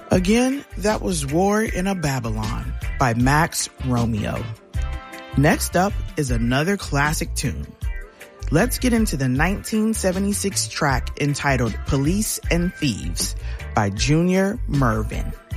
Again, that was War in a Babylon by Max Romeo. Next up is another classic tune. Let's get into the 1976 track entitled Police and Thieves by Junior Murvin.